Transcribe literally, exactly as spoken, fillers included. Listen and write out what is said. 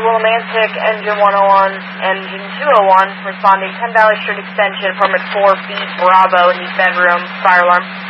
Willimantic, engine one oh one, engine two oh one, responding ten Valley Street extension, permit four B, Bravo, need bedroom, fire alarm.